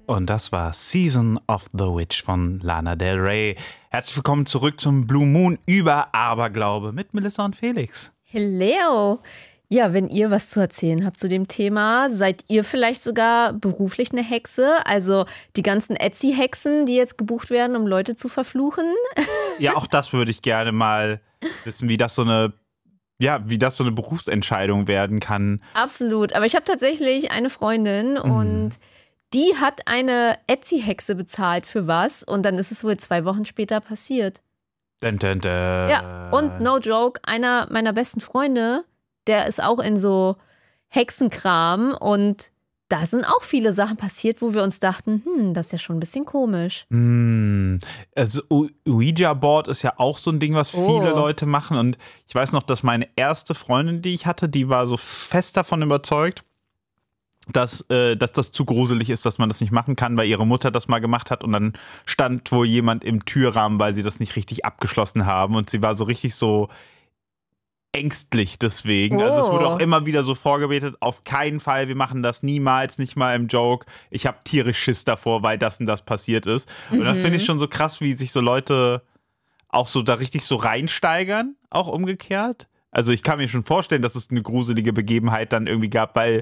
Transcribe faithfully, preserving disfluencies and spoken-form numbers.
Und das war Season of the Witch von Lana Del Rey. Herzlich willkommen zurück zum Blue Moon über Aberglaube mit Melissa und Felix. Hello! Ja, wenn ihr was zu erzählen habt zu dem Thema, seid ihr vielleicht sogar beruflich eine Hexe? Also die ganzen Etsy-Hexen, die jetzt gebucht werden, um Leute zu verfluchen? Ja, auch das würde ich gerne mal wissen, wie das so eine, ja, wie das so eine Berufsentscheidung werden kann. Absolut. Aber ich habe tatsächlich eine Freundin Mhm. und die hat eine Etsy-Hexe bezahlt für was und dann ist es wohl zwei Wochen später passiert. Dun, dun, dun. Ja, und no joke, einer meiner besten Freunde, der ist auch in so Hexenkram und da sind auch viele Sachen passiert, wo wir uns dachten, hm, das ist ja schon ein bisschen komisch. Hm. Also Ouija-Board ist ja auch so ein Ding, was Oh. viele Leute machen. Und ich weiß noch, dass meine erste Freundin, die ich hatte, die war so fest davon überzeugt, dass, äh, dass das zu gruselig ist, dass man das nicht machen kann, weil ihre Mutter das mal gemacht hat und dann stand wohl jemand im Türrahmen, weil sie das nicht richtig abgeschlossen haben und sie war so richtig so ängstlich deswegen. Oh. Also es wurde auch immer wieder so vorgebetet, auf keinen Fall, wir machen das niemals, nicht mal im Joke. Ich habe tierisch Schiss davor, weil das und das passiert ist. Und dann finde ich schon so krass, wie sich so Leute auch so da richtig so reinsteigern, auch umgekehrt. Also ich kann mir schon vorstellen, dass es eine gruselige Begebenheit dann irgendwie gab, weil